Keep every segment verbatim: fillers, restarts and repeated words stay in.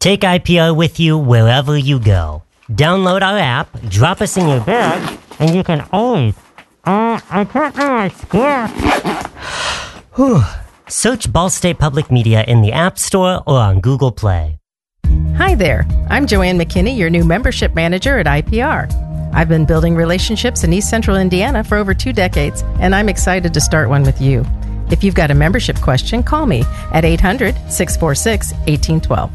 Take I P R with you wherever you go. Download our app, drop us in your bag, and you can always... Uh, I can't do my score. Whew. Search Ball State Public Media in the App Store or on Google Play. Hi there. I'm Joanne McKinney, your new membership manager at I P R. I've been building relationships in East Central Indiana for over two decades, and I'm excited to start one with you. If you've got a membership question, call me at eight hundred, six four six, one eight one two.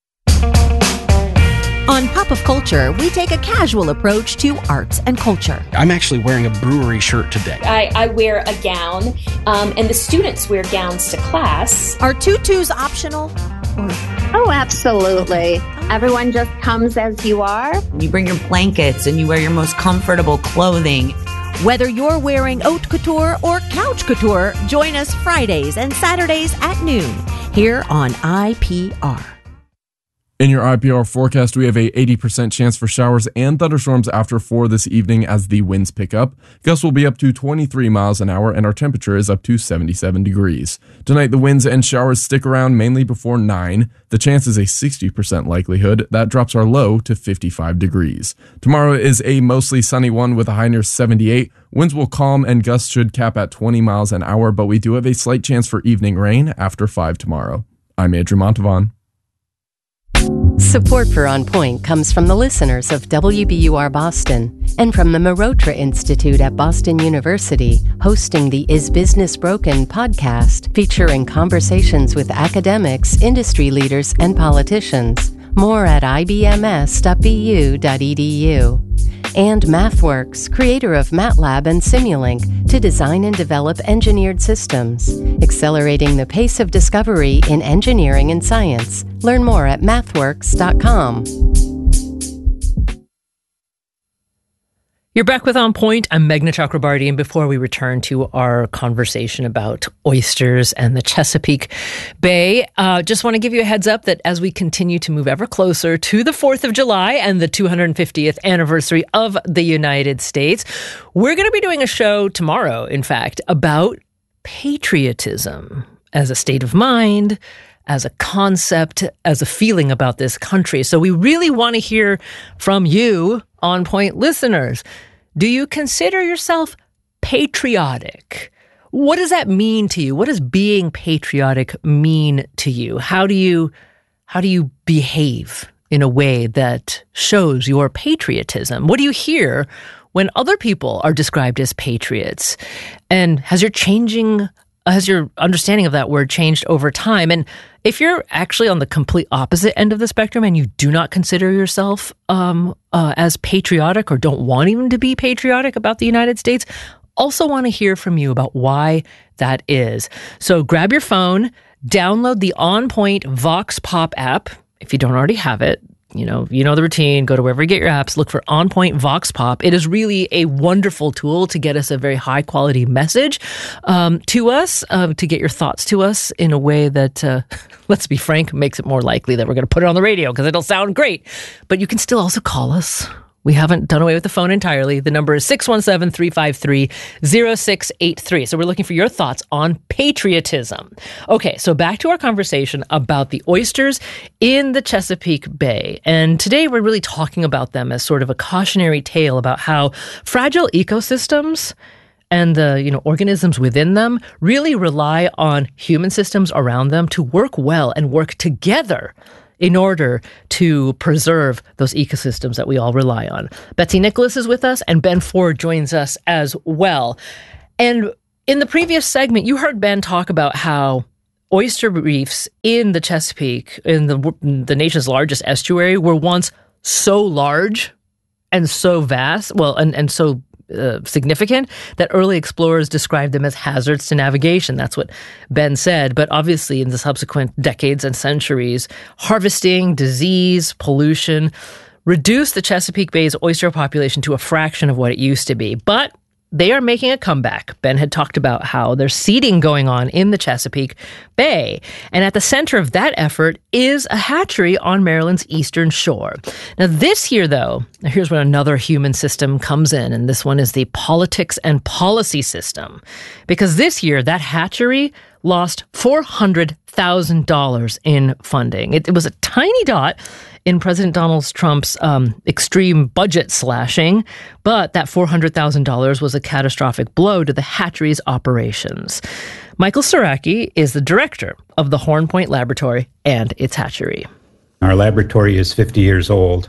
On Pop of Culture, we take a casual approach to arts and culture. I'm actually wearing a brewery shirt today. I, I wear a gown, um, and the students wear gowns to class. Are tutus optional? Oh, absolutely. Everyone just comes as you are. You bring your blankets and you wear your most comfortable clothing. Whether you're wearing haute couture or couch couture, join us Fridays and Saturdays at noon here on I P R. In your I P R forecast, we have a eighty percent chance for showers and thunderstorms after four this evening as the winds pick up. Gusts will be up to twenty-three miles an hour and our temperature is up to seventy-seven degrees. Tonight, the winds and showers stick around mainly before nine. The chance is a sixty percent likelihood. That drops our low to fifty-five degrees. Tomorrow is a mostly sunny one with a high near seventy-eight. Winds will calm and gusts should cap at twenty miles an hour, but we do have a slight chance for evening rain after five tomorrow. I'm Andrew Montavon. Support for On Point comes from the listeners of W B U R Boston and from the Marotra Institute at Boston University, hosting the Is Business Broken podcast, featuring conversations with academics, industry leaders, and politicians. More at I B M S dot B U dot E D U. And MathWorks, creator of MATLAB and Simulink, to design and develop engineered systems, accelerating the pace of discovery in engineering and science. Learn more at mathworks dot com. You're back with On Point. I'm Meghna Chakrabarty, and before we return to our conversation about oysters and the Chesapeake Bay, uh, just want to give you a heads up that as we continue to move ever closer to the fourth of July and the two hundred fiftieth anniversary of the United States, we're going to be doing a show tomorrow, in fact, about patriotism as a state of mind, as a concept, as a feeling about this country. So we really want to hear from you, On Point listeners. Do you consider yourself patriotic? What does that mean to you? What does being patriotic mean to you? How do you, how do you behave in a way that shows your patriotism? What do you hear when other people are described as patriots? And has your changing Has your understanding of that word changed over time? And if you're actually on the complete opposite end of the spectrum and you do not consider yourself um, uh, as patriotic or don't want even to be patriotic about the United States, also want to hear from you about why that is. So grab your phone, download the On Point Vox Pop app if you don't already have it. You know, you know the routine. Go to wherever you get your apps. Look for On Point Vox Pop. It is really a wonderful tool to get us a very high quality message um, to us, uh, to get your thoughts to us in a way that, uh, let's be frank, makes it more likely that we're going to put it on the radio because it'll sound great. But you can still also call us. We haven't done away with the phone entirely. The number is six one seven, three five three, zero six eight three. So we're looking for your thoughts on patriotism. Okay, so back to our conversation about the oysters in the Chesapeake Bay. And today we're really talking about them as sort of a cautionary tale about how fragile ecosystems and the, you know, organisms within them really rely on human systems around them to work well and work together in order to preserve those ecosystems that we all rely on. Betsy Nicholas is with us, and Ben Ford joins us as well. And in the previous segment, you heard Ben talk about how oyster reefs in the Chesapeake, in the, the nation's largest estuary, were once so large and so vast, well, and, and so Uh, significant that early explorers described them as hazards to navigation. That's what Ben said. But obviously, in the subsequent decades and centuries, harvesting, disease, pollution reduced the Chesapeake Bay's oyster population to a fraction of what it used to be. But they are making a comeback. Ben had talked about how there's seeding going on in the Chesapeake Bay. And at the center of that effort is a hatchery on Maryland's eastern shore. Now, this year, though, here's where another human system comes in. And this one is the politics and policy system. Because this year, that hatchery lost four hundred thousand dollars in funding. It, it was a tiny dot in President Donald Trump's um, extreme budget slashing, but that four hundred thousand dollars was a catastrophic blow to the hatchery's operations. Michael Saracki is the director of the Horn Point Laboratory and its hatchery. Our laboratory is fifty years old,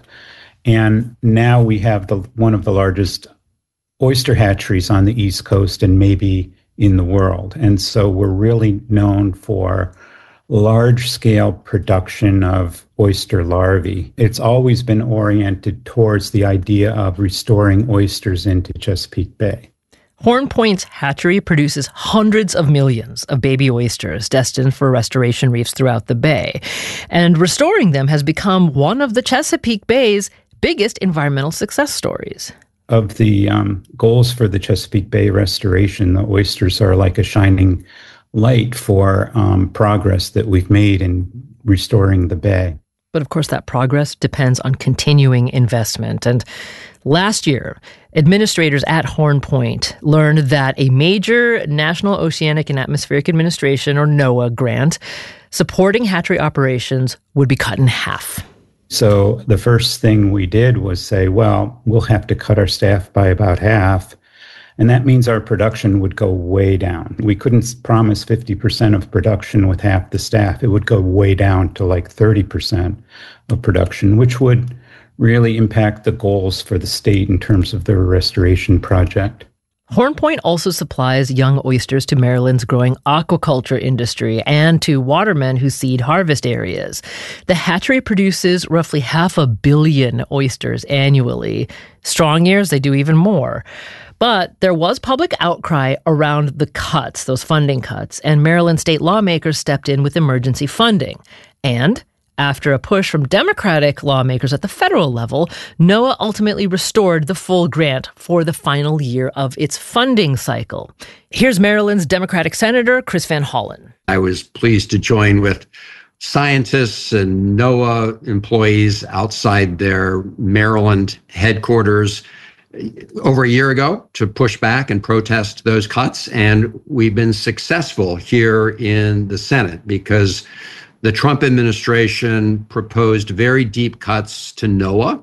and now we have the one of the largest oyster hatcheries on the East Coast and maybe in the world. And so we're really known for large-scale production of oyster larvae. It's always been oriented towards the idea of restoring oysters into Chesapeake Bay. Horn Point's hatchery produces hundreds of millions of baby oysters destined for restoration reefs throughout the bay. And restoring them has become one of the Chesapeake Bay's biggest environmental success stories. Of the um, goals for the Chesapeake Bay restoration, the oysters are like a shining light for um, progress that we've made in restoring the bay. But of course, that progress depends on continuing investment. And last year, administrators at Horn Point learned that a major National Oceanic and Atmospheric Administration, or NOAA, grant supporting hatchery operations would be cut in half. So the first thing we did was say, well, we'll have to cut our staff by about half. And that means our production would go way down. We couldn't promise fifty percent of production with half the staff. It would go way down to like thirty percent of production, which would really impact the goals for the state in terms of the restoration project. Horn Point also supplies young oysters to Maryland's growing aquaculture industry and to watermen who seed harvest areas. The hatchery produces roughly half a billion oysters annually. Strong years, they do even more. But there was public outcry around the cuts, those funding cuts, and Maryland state lawmakers stepped in with emergency funding. And after a push from Democratic lawmakers at the federal level, NOAA ultimately restored the full grant for the final year of its funding cycle. Here's Maryland's Democratic Senator Chris Van Hollen. I was pleased to join with scientists and NOAA employees outside their Maryland headquarters over a year ago to push back and protest those cuts. And we've been successful here in the Senate because the Trump administration proposed very deep cuts to NOAA,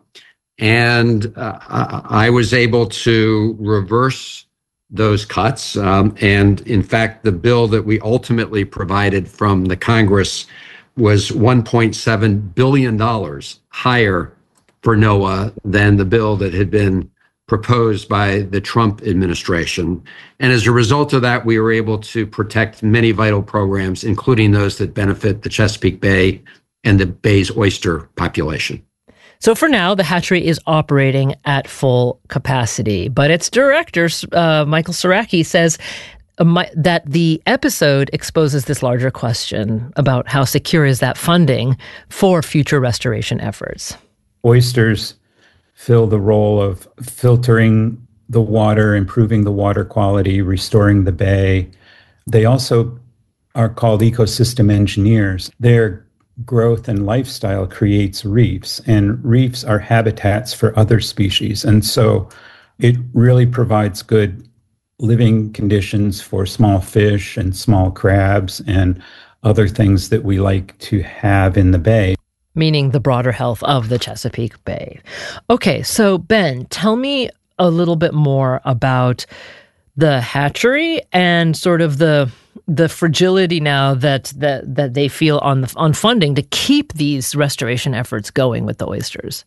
and uh, I was able to reverse those cuts. Um, and in fact, the bill that we ultimately provided from the Congress was one point seven billion dollars higher for NOAA than the bill that had been proposed by the Trump administration. And as a result of that, we were able to protect many vital programs, including those that benefit the Chesapeake Bay and the Bay's oyster population. So for now, the hatchery is operating at full capacity, but its director, uh, Michael Saracki, says uh, my, that the episode exposes this larger question about how secure is that funding for future restoration efforts. Oysters fill the role of filtering the water, improving the water quality, restoring the bay. They also are called ecosystem engineers. Their growth and lifestyle creates reefs, and reefs are habitats for other species. And so it really provides good living conditions for small fish and small crabs and other things that we like to have in the bay. Meaning the broader health of the Chesapeake Bay. Okay, so Ben, tell me a little bit more about the hatchery and sort of the the fragility now that that that they feel on the on funding to keep these restoration efforts going with the oysters.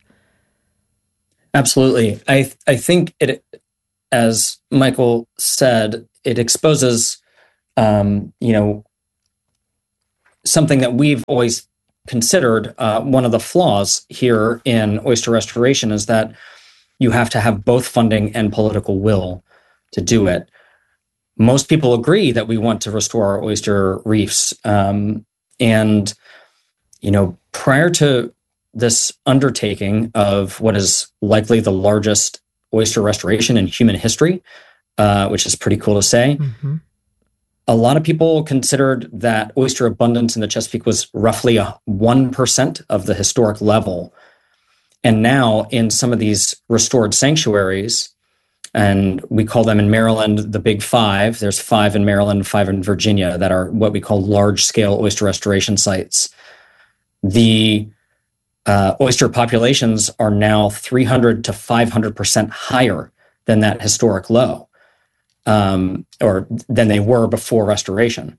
Absolutely. I I think it, as Michael said, it exposes um, you know, something that we've always considered uh, one of the flaws here in oyster restoration is that you have to have both funding and political will to do it. Most people agree that we want to restore our oyster reefs. Um, and, you know, prior to this undertaking of what is likely the largest oyster restoration in human history, uh, which is pretty cool to say, mm-hmm. a lot of people considered that oyster abundance in the Chesapeake was roughly a one percent of the historic level. And now in some of these restored sanctuaries, And we call them in Maryland the Big Five. There's five in Maryland, five in Virginia that are what we call large-scale oyster restoration sites. The uh, oyster populations are now three hundred to five hundred percent higher than that historic low, um, or than they were before restoration.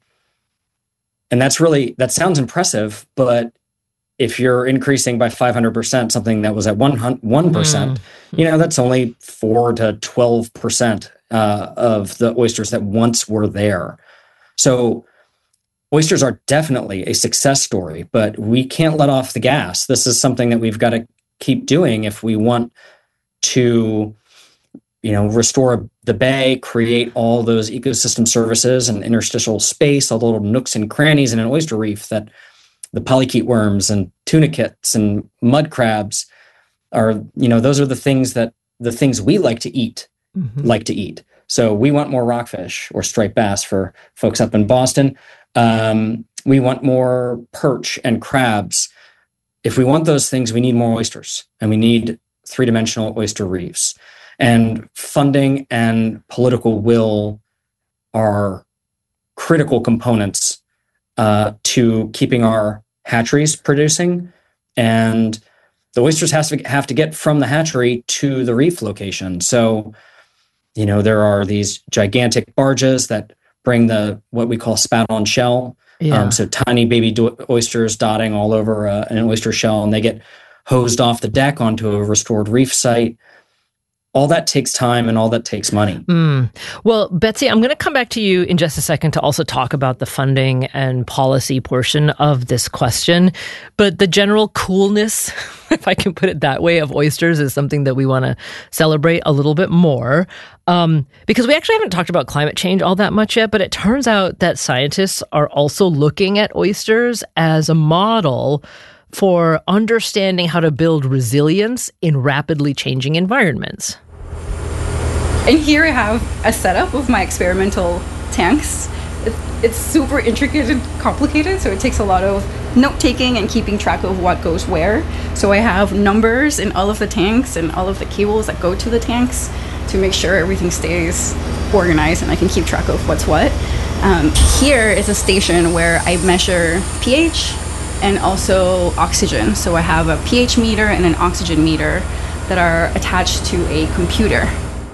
And that's really, that sounds impressive, but if you're increasing by five hundred percent something that was at one percent, mm. you know, that's only four to twelve percent uh, of the oysters that once were there. So oysters are definitely a success story, but we can't let off the gas. This is something that we've got to keep doing if we want to, you know, restore the bay, create all those ecosystem services and interstitial space, all the little nooks and crannies in an oyster reef that the polychaete worms and tunicates and mud crabs are, you know, those are the things that the things we like to eat, mm-hmm. like to eat. So we want more rockfish or striped bass for folks up in Boston. Um, we want more perch and crabs. If we want those things, we need more oysters, and we need three-dimensional oyster reefs. And funding and political will are critical components uh, to keeping our hatcheries producing, and the oysters has to have to get from the hatchery to the reef location. So, you know, there are these gigantic barges that bring the what we call spat-on shell. Yeah. Um, so tiny baby do- oysters dotting all over uh, an oyster shell, and they get hosed off the deck onto a restored reef site. All that takes time and all that takes money. Mm. Well, Betsy, I'm going to come back to you in just a second to also talk about the funding and policy portion of this question. But the general coolness, if I can put it that way, of oysters is something that we want to celebrate a little bit more. Um, because we actually haven't talked about climate change all that much yet, but it turns out that scientists are also looking at oysters as a model for understanding how to build resilience in rapidly changing environments. And here I have a setup of my experimental tanks. It's super intricate and complicated, so it takes a lot of note-taking and keeping track of what goes where. So I have numbers in all of the tanks and all of the cables that go to the tanks to make sure everything stays organized and I can keep track of what's what. Um, here is a station where I measure pH and also oxygen. So I have a pH meter and an oxygen meter that are attached to a computer.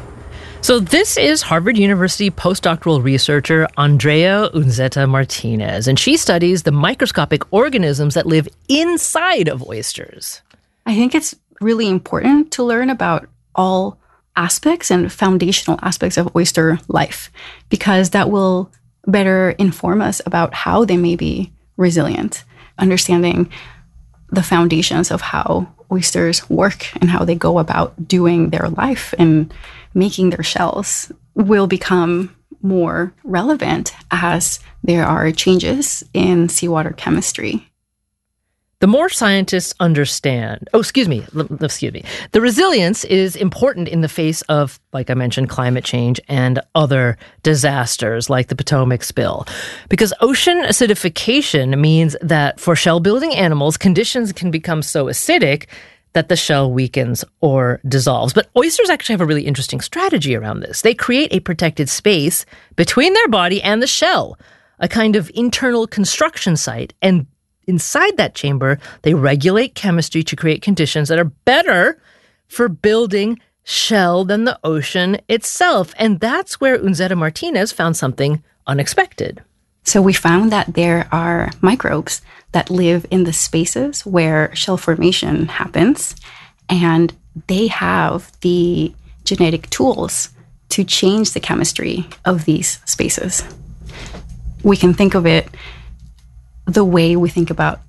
So this is Harvard University postdoctoral researcher Andrea Unzeta Martinez, and she studies the microscopic organisms that live inside of oysters. I think it's really important to learn about all aspects and foundational aspects of oyster life, because that will better inform us about how they may be resilient. Understanding the foundations of how oysters work and how they go about doing their life and making their shells will become more relevant as there are changes in seawater chemistry. The more scientists understand, oh, excuse me, excuse me, the resilience is important in the face of, like I mentioned, climate change and other disasters like the Potomac spill. Because ocean acidification means that for shell-building animals, conditions can become so acidic that the shell weakens or dissolves. But oysters actually have a really interesting strategy around this. They create a protected space between their body and the shell, a kind of internal construction site. And inside that chamber, they regulate chemistry to create conditions that are better for building shell than the ocean itself. And that's where Unzeta Martinez found something unexpected. So we found that there are microbes that live in the spaces where shell formation happens, and they have the genetic tools to change the chemistry of these spaces. We can think of it the way we think about